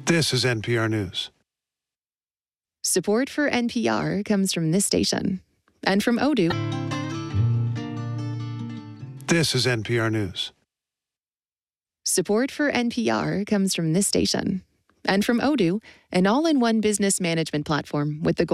This is NPR News. Support for NPR comes from this station and from Odoo. This is NPR News. Support for NPR comes from this station and from Odoo, an all-in-one business management platform with the goal